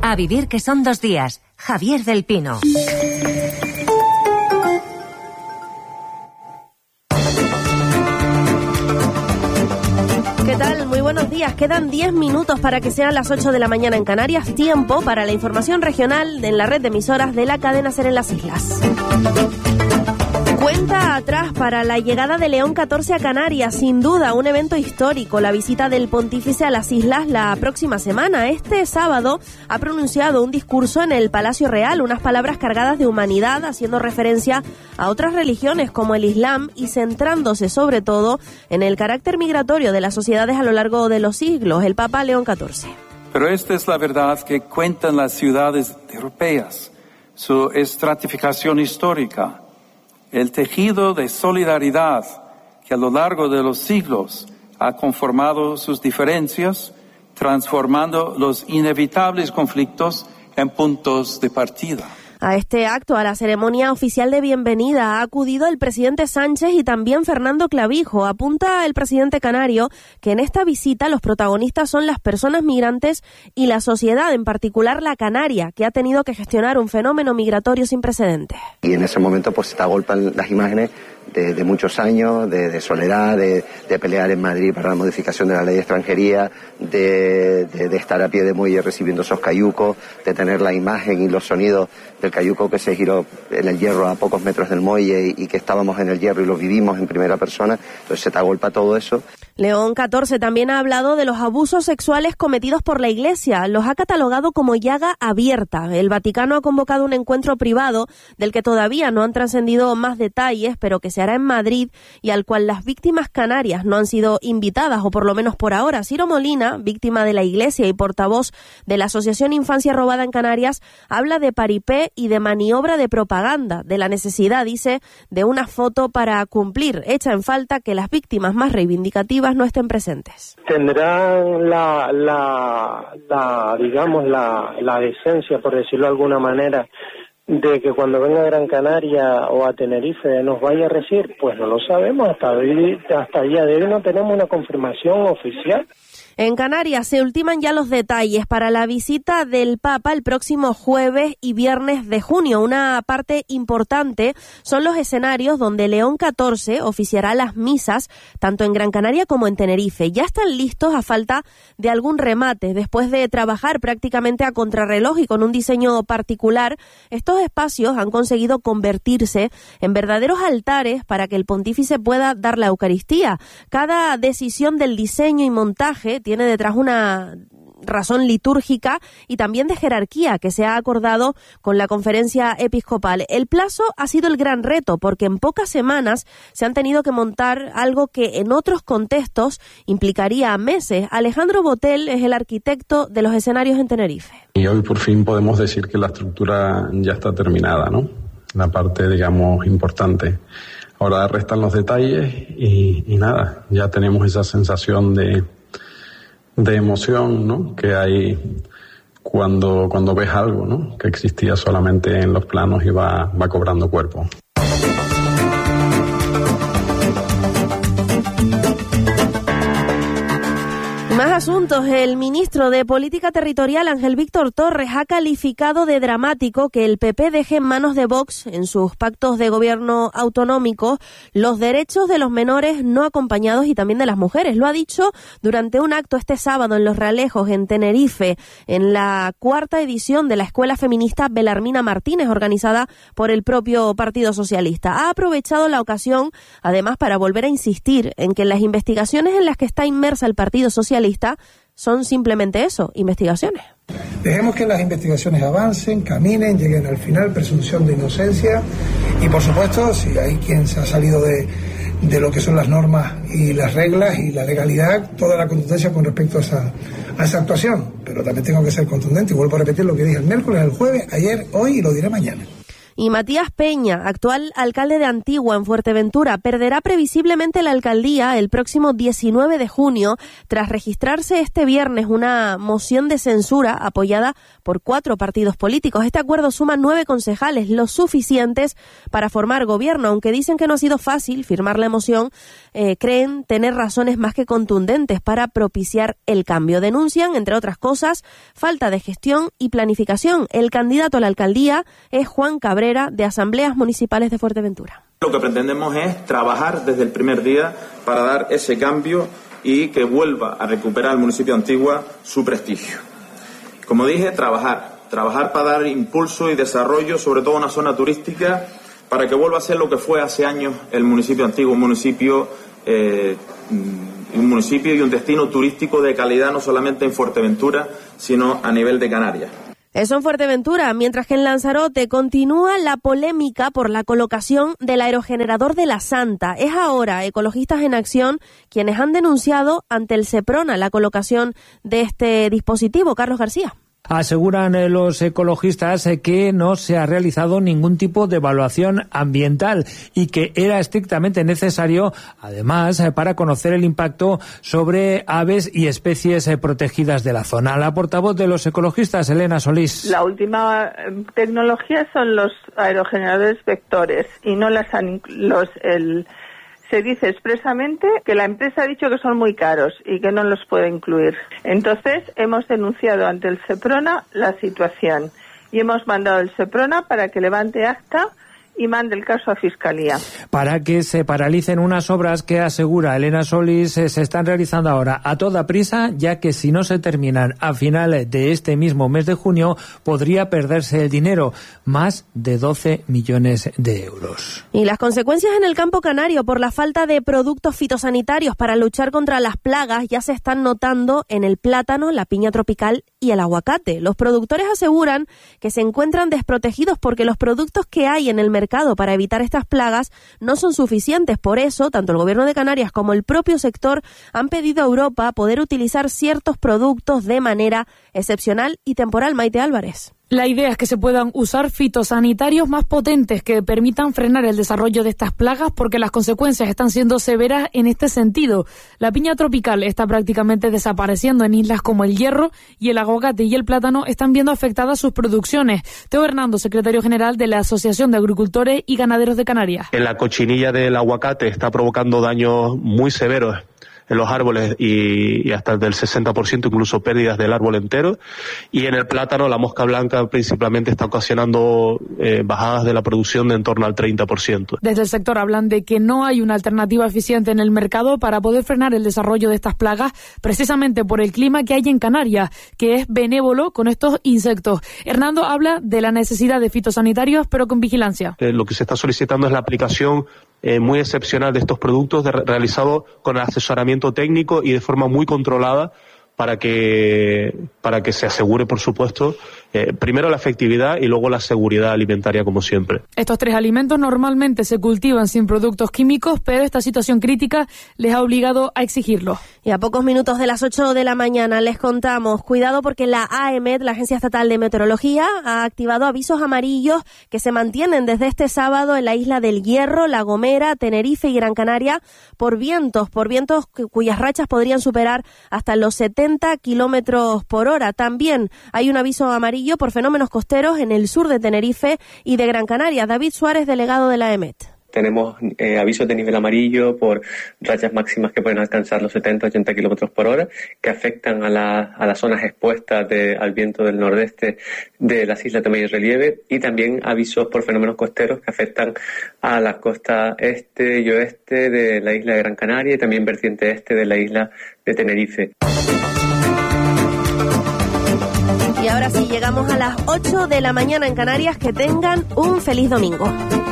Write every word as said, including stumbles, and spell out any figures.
A vivir que son dos días. Javier del Pino. ¿Qué tal? Muy buenos días. Quedan diez minutos para que sean las ocho de la mañana en Canarias. Tiempo para la información regional en la red de emisoras de la cadena SER en las islas. Cuenta atrás para la llegada de León catorce a Canarias, sin duda un evento histórico, la visita del pontífice a las islas la próxima semana. Este sábado ha pronunciado un discurso en el Palacio Real, unas palabras cargadas de humanidad, haciendo referencia a otras religiones como el Islam y centrándose sobre todo en el carácter migratorio de las sociedades a lo largo de los siglos, el Papa León catorce. Pero esta es la verdad que cuentan las ciudades europeas, su estratificación histórica, el tejido de solidaridad que a lo largo de los siglos ha conformado sus diferencias, transformando los inevitables conflictos en puntos de partida. A este acto, a la ceremonia oficial de bienvenida, ha acudido el presidente Sánchez y también Fernando Clavijo. Apunta el presidente canario que en esta visita los protagonistas son las personas migrantes y la sociedad, en particular la canaria, que ha tenido que gestionar un fenómeno migratorio sin precedentes. Y en ese momento pues se agolpan las imágenes de, de muchos años, de, de soledad, de, de pelear en Madrid para la modificación de la ley de extranjería, de, de, de estar a pie de muelle recibiendo esos cayucos, de tener la imagen y los sonidos del cayuco que se giró en el hierro a pocos metros del muelle y, y que estábamos en el hierro y lo vivimos en primera persona. Entonces se te agolpa todo eso. León catorce también ha hablado de los abusos sexuales cometidos por la Iglesia. Los ha catalogado como llaga abierta. El Vaticano ha convocado un encuentro privado del que todavía no han trascendido más detalles, pero que se hará en Madrid y al cual las víctimas canarias no han sido invitadas, o por lo menos por ahora. Ciro Molina, víctima de la Iglesia y portavoz de la Asociación Infancia Robada en Canarias, habla de paripé y de maniobra de propaganda, de la necesidad, dice, de una foto para cumplir. Echa en falta que las víctimas más reivindicativas no estén presentes. Tendrán la, la, la digamos, la, la decencia, por decirlo de alguna manera, de que cuando venga a Gran Canaria o a Tenerife nos vaya a recibir, pues no lo sabemos, hasta hoy, hasta el día de hoy no tenemos una confirmación oficial. En Canarias se ultiman ya los detalles para la visita del Papa el próximo jueves y viernes de junio. Una parte importante son los escenarios donde León catorce oficiará las misas tanto en Gran Canaria como en Tenerife. Ya están listos a falta de algún remate. Después de trabajar prácticamente a contrarreloj y con un diseño particular, estos espacios han conseguido convertirse en verdaderos altares para que el pontífice pueda dar la Eucaristía. Cada decisión del diseño y montaje tiene detrás una razón litúrgica y también de jerarquía que se ha acordado con la conferencia episcopal. El plazo ha sido el gran reto porque en pocas semanas se han tenido que montar algo que en otros contextos implicaría meses. Alejandro Botel es el arquitecto de los escenarios en Tenerife. Y hoy por fin podemos decir que la estructura ya está terminada, ¿no? La parte, digamos, importante. Ahora restan los detalles y, y nada, ya tenemos esa sensación de de emoción, ¿no?, que hay cuando cuando ves algo, ¿no?, que existía solamente en los planos y va, va cobrando cuerpo. Más asuntos. El ministro de Política Territorial, Ángel Víctor Torres, ha calificado de dramático que el P P deje en manos de Vox, en sus pactos de gobierno autonómicos, los derechos de los menores no acompañados y también de las mujeres. Lo ha dicho durante un acto este sábado en Los Realejos, en Tenerife, en la cuarta edición de la Escuela Feminista Belarmina Martínez, organizada por el propio Partido Socialista. Ha aprovechado la ocasión, además, para volver a insistir en que las investigaciones en las que está inmersa el Partido Socialista son simplemente eso, investigaciones. Dejemos que las investigaciones avancen, caminen, lleguen al final, presunción de inocencia y, por supuesto, si hay quien se ha salido de, de lo que son las normas y las reglas y la legalidad, toda la contundencia con respecto a esa, a esa actuación. Pero también tengo que ser contundente y vuelvo a repetir lo que dije el miércoles, el jueves, ayer, hoy y lo diré mañana. Y Matías Peña, actual alcalde de Antigua en Fuerteventura, perderá previsiblemente la alcaldía el próximo diecinueve de junio tras registrarse este viernes una moción de censura apoyada por cuatro partidos políticos. Este acuerdo suma nueve concejales, los suficientes para formar gobierno. Aunque dicen que no ha sido fácil firmar la moción, eh, creen tener razones más que contundentes para propiciar el cambio. Denuncian, entre otras cosas, falta de gestión y planificación. El candidato a la alcaldía es Juan Cabrera, de Asambleas Municipales de Fuerteventura. Lo que pretendemos es trabajar desde el primer día para dar ese cambio y que vuelva a recuperar el municipio de Antigua su prestigio. Como dije, trabajar, trabajar para dar impulso y desarrollo, sobre todo a una zona turística, para que vuelva a ser lo que fue hace años el municipio de Antigua, un municipio, eh, un municipio y un destino turístico de calidad, no solamente en Fuerteventura, sino a nivel de Canarias. Eso en Fuerteventura, mientras que en Lanzarote continúa la polémica por la colocación del aerogenerador de La Santa. Es ahora Ecologistas en Acción quienes han denunciado ante el Seprona la colocación de este dispositivo. Carlos García. Aseguran los ecologistas que no se ha realizado ningún tipo de evaluación ambiental y que era estrictamente necesario, además, para conocer el impacto sobre aves y especies protegidas de la zona. La portavoz de los ecologistas, Elena Solís. La última tecnología son los aerogeneradores vectores y no las los el se dice expresamente que la empresa ha dicho que son muy caros y que no los puede incluir. Entonces, hemos denunciado ante el Seprona la situación y hemos mandado al Seprona para que levante acta y mande el caso a Fiscalía. Para que se paralicen unas obras que, asegura Elena Solís, se están realizando ahora a toda prisa, ya que si no se terminan a finales de este mismo mes de junio, podría perderse el dinero, más de doce millones de euros. Y las consecuencias en el campo canario por la falta de productos fitosanitarios para luchar contra las plagas ya se están notando en el plátano, la piña tropical y el aguacate. Los productores aseguran que se encuentran desprotegidos porque los productos que hay en el mercado para evitar estas plagas no son suficientes. Por eso, tanto el Gobierno de Canarias como el propio sector han pedido a Europa poder utilizar ciertos productos de manera excepcional y temporal. Maite Álvarez. La idea es que se puedan usar fitosanitarios más potentes que permitan frenar el desarrollo de estas plagas porque las consecuencias están siendo severas en este sentido. La piña tropical está prácticamente desapareciendo en islas como El Hierro y el aguacate y el plátano están viendo afectadas sus producciones. Teo Hernando, secretario general de la Asociación de Agricultores y Ganaderos de Canarias. En la cochinilla del aguacate está provocando daños muy severos en los árboles y, y hasta del sesenta por ciento, incluso pérdidas del árbol entero. Y en el plátano, la mosca blanca principalmente está ocasionando eh, bajadas de la producción de en torno al treinta por ciento. Desde el sector hablan de que no hay una alternativa eficiente en el mercado para poder frenar el desarrollo de estas plagas, precisamente por el clima que hay en Canarias, que es benévolo con estos insectos. Hernando habla de la necesidad de fitosanitarios, pero con vigilancia. Eh, lo que se está solicitando es la aplicación Eh, muy excepcional de estos productos de, realizado con asesoramiento técnico y de forma muy controlada para que para que se asegure, por supuesto, eh, primero la efectividad y luego la seguridad alimentaria, como siempre. Estos tres alimentos normalmente se cultivan sin productos químicos, pero esta situación crítica les ha obligado a exigirlo. Y a pocos minutos de las ocho de la mañana les contamos, cuidado porque la A E M E T, la Agencia Estatal de Meteorología, ha activado avisos amarillos que se mantienen desde este sábado en la isla del Hierro, La Gomera, Tenerife y Gran Canaria por vientos, por vientos cuyas rachas podrían superar hasta los setenta kilómetros por hora. También hay un aviso amarillo por fenómenos costeros en el sur de Tenerife y de Gran Canaria. David Suárez, delegado de la A E M E T. Tenemos eh, avisos de nivel amarillo por rachas máximas que pueden alcanzar los setenta a ochenta kilómetros por hora, que afectan a, la, a las zonas expuestas de, al viento del nordeste de las islas de mayor relieve, y también avisos por fenómenos costeros que afectan a la costa este y oeste de la isla de Gran Canaria y también vertiente este de la isla de Tenerife. Y ahora sí, llegamos a las ocho de la mañana en Canarias. Que tengan un feliz domingo.